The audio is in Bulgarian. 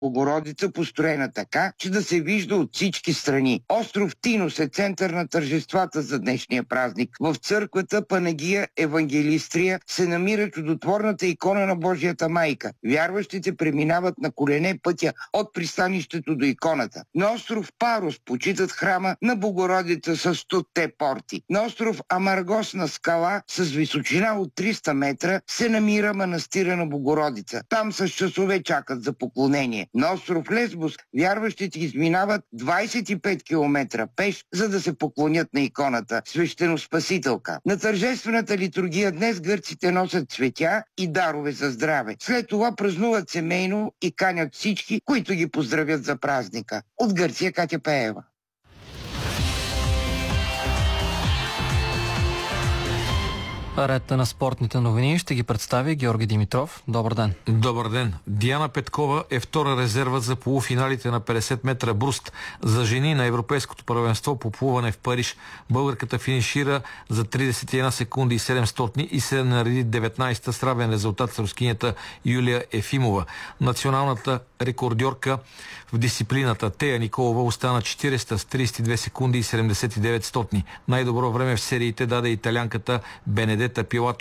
Богородица, построена така, че да се вижда от всички страни. Остров Тинос е център на тържествата за днешния празник. В църквата Панагия Евангелистрия се намира чудотворната икона на Божията майка. Вярващите преминават на колене пътя от пристанището до иконата. На остров Парос почитат храма на Богородица с 100 порти. На остров Амаргос на скала с височина от 300 метра се намира манастира на Богородица. Там с часове чакат за поклонение. На остров Лесбос вярващите изминават 25 км пеш, за да се поклонят на иконата свещеноспасителка. На тържествената литургия днес гърците носят цветя и дарове за здраве. След това празнуват семейно и канят всички, които ги поздравят за празника. От Гърция Катя Пеева. Ред на спортните новини ще ги представи Георги Димитров. Добър ден. Добър ден. Диана Петкова е втора резерва за полуфиналите на 50 метра бруст за жени на Европейското първенство по плуване в Париж. Българката финишира за 31 секунди и 700 и се нареди 19-та с равен резултат с рускинята Юлия Ефимова. Националната рекордьорка в дисциплината Тея Николова остана 40-та с 32 секунди и 79 стотни. Най-добро време в сериите даде италянката Бенедета Пилато